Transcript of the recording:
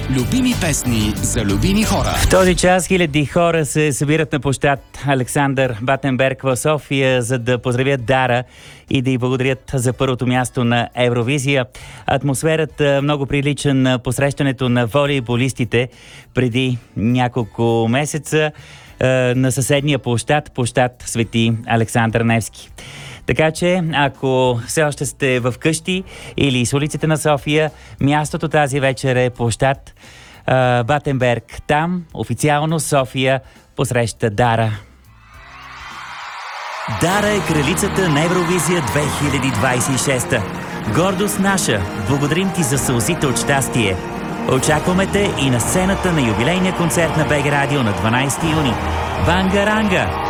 Любими песни за любими хора. В този час хиляди хора се събират на площад Александър Батенберг в София, за да поздравят Дара и да й благодарят за първото място на Евровизия. Атмосферата много прилича на посрещането на волейболистите преди няколко месеца на съседния площад Свети Александър Невски. Така че, ако все още сте в къщи или с улиците на София, мястото тази вечер е площад Батенберг. Там официално София посреща Дара. Дара е кралицата на Евровизия 2026. Гордост наша! Благодарим ти за сълзите от щастие. Очакваме те и на сцената на юбилейния концерт на БГ Радио на 12 юни. Бангаранга!